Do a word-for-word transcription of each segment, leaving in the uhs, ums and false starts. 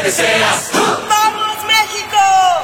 Seas tú. ¡Vamos, México!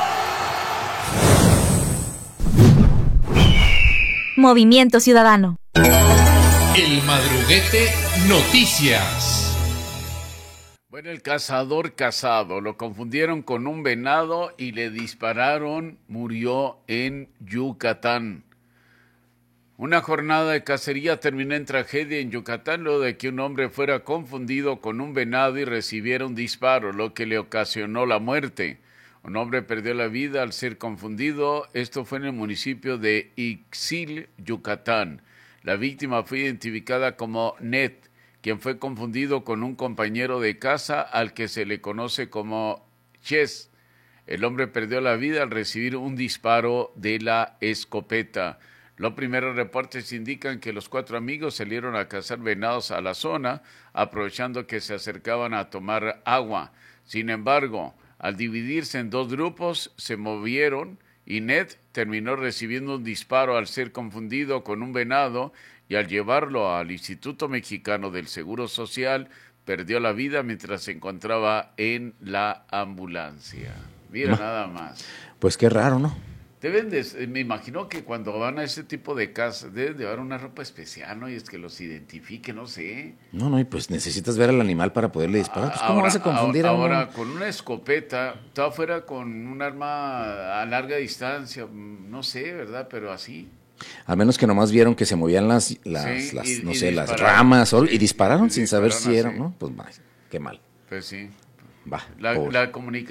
Movimiento Ciudadano. El Madruguete Noticias. Bueno, el cazador casado lo confundieron con un venado y le dispararon, murió en Yucatán. Una jornada de cacería terminó en tragedia en Yucatán luego de que un hombre fuera confundido con un venado y recibiera un disparo, lo que le ocasionó la muerte. Un hombre perdió la vida al ser confundido. Esto fue en el municipio de Ixil, Yucatán. La víctima fue identificada como Ned, quien fue confundido con un compañero de casa al que se le conoce como Ches. El hombre perdió la vida al recibir un disparo de la escopeta. Los primeros reportes indican que los cuatro amigos salieron a cazar venados a la zona, aprovechando que se acercaban a tomar agua. Sin embargo, al dividirse en dos grupos, se movieron y Ned terminó recibiendo un disparo al ser confundido con un venado y al llevarlo al Instituto Mexicano del Seguro Social, perdió la vida mientras se encontraba en la ambulancia. Mira, no, nada más. Pues qué raro, ¿no? Deben de, me imagino que cuando van a ese tipo de casas deben de llevar una ropa especial, ¿no? Y es que los identifique, no sé. No, no, y pues necesitas ver al animal para poderle disparar. Pues, ¿cómo ahora, vas a confundir ahora, a uno? Ahora, con una escopeta, todo fuera con un arma a larga distancia, no sé, ¿verdad? Pero así. Al menos que nomás vieron que se movían las, las, sí, las y, no y sé, dispararon, las ramas o, sí, y dispararon y sin dispararon saber si eran, así. ¿no? Pues va, qué mal. Pues sí. Va, La, la comunicación.